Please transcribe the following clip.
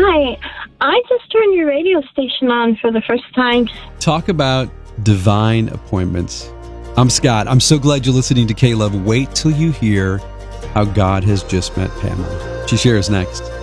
Hi. I just turned your radio station on for the first time. Talk about divine appointments. I'm Scott. I'm so glad you're listening to K-Love. Wait till you hear how God has just met Pamela. She shares next.